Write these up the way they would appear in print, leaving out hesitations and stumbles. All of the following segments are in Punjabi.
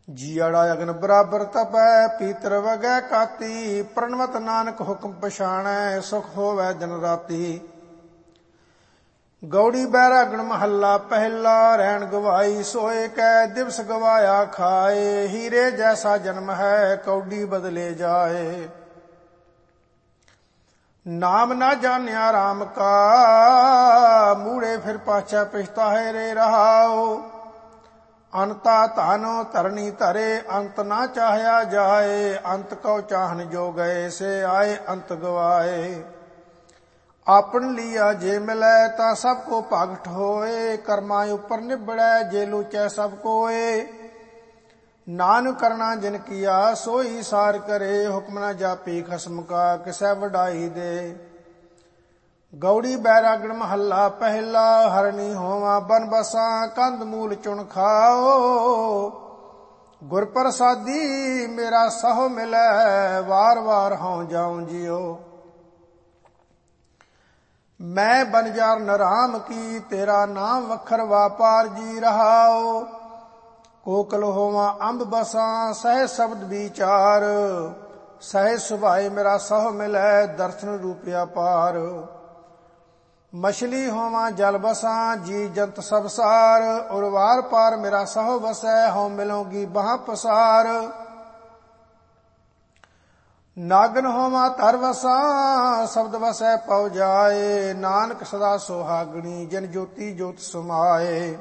ਜੀੜਾ ਅਗਨ ਬਰਾਬਰ ਤਪੈ, ਪੀਤਰ ਵਗੈ ਕਾਤੀ। ਪ੍ਰਣਵਤ ਨਾਨਕ ਹੁਕਮ ਪਛਾਣੈ, ਸੁਖ ਹੋਵੈ ਦਿਨ ਰਾਤੀ। ਗੌੜੀ ਬੈਰਾਗਣ ਮਹੱਲਾ ਪਹਿਲਾ। ਰਹਿਣ ਗਵਾਈ ਸੋਏ ਕੈ, ਦਿਵਸ ਗਵਾਇਆ ਖਾਏ। ਹੀਰੇ ਜੈਸਾ ਜਨਮ ਹੈ, ਕੌਡੀ ਬਦਲੇ ਜਾਏ। ਨਾਮ ਨਾ ਜਾਣਿਆ ਰਾਮ ਕਾ, ਮੂੜੇ ਫਿਰ ਪਾਛੈ ਪਛਤਾਏ ਰੇ ਰਹਾਓ। ਅੰਤਾ ਧਨ ਧਰਣੀ ਧਰੇ, ਅੰਤ ਨਾ ਚਾਹਿਆ ਜਾਏ। ਅੰਤ ਕਉ ਚਾਹਨ ਜੋ ਗਏ, ਸੇ ਆਏ ਅੰਤ ਗਵਾਏ। ਆਪਨ ਲੀਆ ਜੇ ਮਿਲੈ, ਤਾਂ ਸਭ ਕੋ ਭਗਠ ਹੋਏ। ਕਰਮਾਂ ਉਪਰ ਨਿਬੜੈ, ਜੇ ਲੂਚੈ ਸਭ ਕੋਏ। ਨਾਨਕ ਕਰਨਾ ਜਿਨ ਕੀਆ, ਸੋਈ ਸਾਰ ਕਰੇ। ਹੁਕਮ ਨਾ ਜਾਪੀ ਖਸਮ ਕਾ, ਕਿਸੈ ਵਡਾਈ ਦੇ। ਗੌੜੀ ਬੈਰਾਗਣ ਮਹੱਲਾ ਪਹਿਲਾ। ਹਰਣੀ ਹੋਵਾਂ ਬਨ ਬਸਾਂ, ਕੰਧ ਮੂਲ ਚੁਣ ਖਾਓ। ਗੁਰ ਪ੍ਰਸਾਦੀ ਮੇਰਾ ਸਹੁ ਮਿਲੈ, ਵਾਰ ਵਾਰ ਹਉ ਜਾਉ ਜਿਉ। ਮੈਂ ਬਨਜਾਰ ਨਰਾਮ ਕੀ, ਤੇਰਾ ਨਾਮ ਵਖਰ ਵਾਪਾਰ ਜੀ ਰਹਾਓ। ਕੋਕਲ ਹੋਵਾਂ ਅੰਬ ਬਸਾਂ, ਸਹਿ ਸ਼ਬਦ ਵਿਚਾਰ। ਸਹਿ ਸੁਭਾਏ ਮੇਰਾ ਸਹੁ ਮਿਲੈ, ਦਰਸ਼ਨ ਰੂਪਿਆ ਪਾਰ। ਮਛਲੀ ਹੋਵਾਂ ਜਲ ਬਸਾਂ, ਜੀ ਜੰਤ ਸਭ ਸਾਰ। ਉਰਵਾਰ ਪਾਰ ਮੇਰਾ ਸਹੁ ਵਸੈ, ਹਉ ਮਿਲੋਗੀ ਬਾਹ ਪਸਾਰ। ਨਾਗਨ ਹੋਵਾਂ ਧਰ ਵਸਾਂ, ਸ਼ਬਦ ਵਸੈ ਪਉ ਜਾਏ। ਨਾਨਕ ਸਦਾ ਸੁਹਾਗਣੀ, ਜਨ ਜੋਤੀ ਜੋਤ ਸਮਾਏ।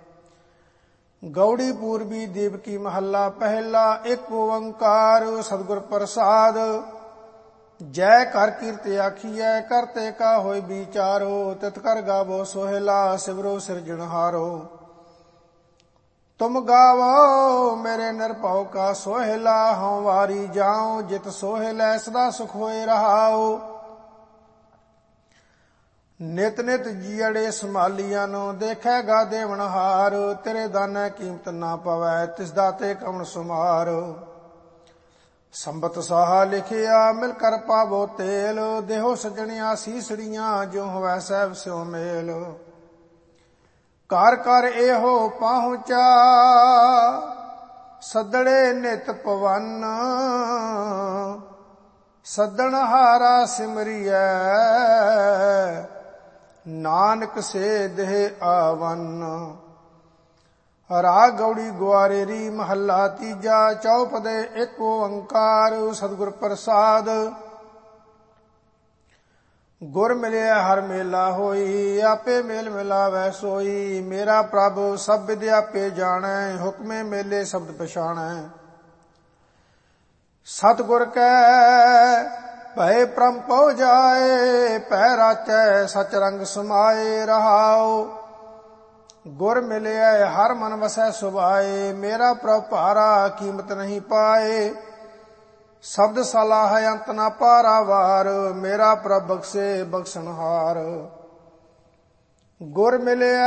ਗੌੜੀ ਪੂਰਬੀ ਦੇਵਕੀ ਮਹੱਲਾ ਪਹਿਲਾ। ਇੱਕ ਓੰਕਾਰ ਸਤਿਗੁਰ ਪ੍ਰਸਾਦ। ਜੈ ਕਰ ਕੀਰਤ ਆਖੀਐ, ਕਰਤੇ ਕਾ ਹੋਇ ਵਿਚਾਰੋ। ਤਿਤ ਕਰ ਗਾਵੋ ਸੋਹਿਲਾ, ਸਿਮਰੋ ਸਿਰਜਣਹਾਰੋ। ਤੁਮ ਗਾਵੋ ਮੇਰੇ ਨਿਰਭਉ ਕਾ ਸੋਹਿਲਾ। ਹਉ ਵਾਰੀ ਜਾਉ, ਜਿਤ ਸੋਹਿਲੈ ਸਦਾ ਸੁਖ ਹੋਏ ਰਹਾਉ। ਨਿਤ ਨਿਤ ਜੀੜੇ ਸੰਭਾਲੀਆਂ ਨੂੰ, ਦੇਖੈਗਾ ਦੇਵਨਹਾਰ। ਤੇਰੇ ਦਾਨੈ ਕੀਮਤ ਨਾ ਪਵੈ, ਤਿਸ ਦਾਤੇ ਕਵਣ ਸੁਮਾਰ। ਸੰਬਤ ਸਾਹਾ ਲਿਖਿਆ, ਮਿਲ ਕਰ ਪਾਵੋ ਤੇਲ। ਦੇਹੋ ਸਜਣਿਆ ਸੀਸੜੀਆਂ, ਜੋ ਹੋਵੈ ਸਹਿਬ ਸਿਉ ਮੇਲ। ਘਰ ਘਰ ਇਹੋ ਪਹੁੰਚਾ, ਸੱਦੜੇ ਨਿਤ ਪਵਨ। ਸੱਦਣ ਹਾਰਾ ਸਿਮਰਿਐ, ਨਾਨਕ ਸੇ ਦੇਹ ਆਵਨ। ਰਾਗ ਗੌੜੀ ਗੁਆਰੇਰੀ ਮਹੱਲਾ ਤੀਜਾ। ਚੌਪਦੇ ਇੱਕ ਓੰਕਾਰ ਸਤਿਗੁਰ ਪ੍ਰਸਾਦ। ਗੁਰ ਮਿਲਿਆ ਹਰ ਮੇਲਾ ਹੋਈ, ਆਪੇ ਮੇਲ ਮਿਲਾਵੈ ਸੋਈ। ਮੇਰਾ ਪ੍ਰਭ ਸਭ ਵਿਦ ਆਪੇ ਜਾਣੈ, ਹੁਕਮੇ ਮੇਲੇ ਸ਼ਬਦ ਪਛਾਣੈ। ਸਤਿਗੁਰ ਕੈ ਭਏ ਪ੍ਰਮ ਪਉ ਜਾਏ, ਪੈ ਰਾਚੈ ਸਚ ਰੰਗ ਸਮਾਏ ਰਹਾਉ। ਗੁਰ ਮਿਲਿਆ ਹਰ ਮਨ ਵਸੈ ਸੁਭਾਏ, ਮੇਰਾ ਪ੍ਰਭ ਭਾਰਾ ਕੀਮਤ ਨਹੀਂ ਪਾਏ। ਸ਼ਬਦ ਸਲਾਹ ਅੰਤ ਨਾ ਪਾਰਾਵਾਰ, ਮੇਰਾ ਪ੍ਰਭ ਬਖਸ਼ੇ ਬਖਸ਼ਣਹਾਰ। ਗੁਰ ਮਿਲਿਆ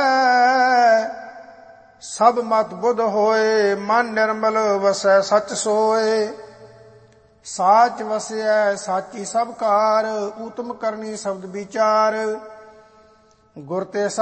ਸਭ ਮਤ ਬੁੱਧ ਹੋਏ, ਮਨ ਨਿਰਮਲ ਵਸੈ ਸਚ ਸੋਏ। ਸਾਚ ਵਸਿਐ ਸਾਚੀ ਸਭ ਕਾਰ, ਊਤਮ ਕਰਨੀ ਸ਼ਬਦ ਵਿਚਾਰ। ਗੁਰ ਤੇ